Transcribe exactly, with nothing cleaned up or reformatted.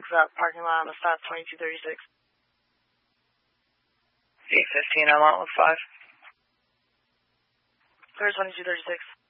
that parking lot on the stop twenty-two thirty-six. eight fifteen, I'm out with five. Clear twenty-two thirty-six.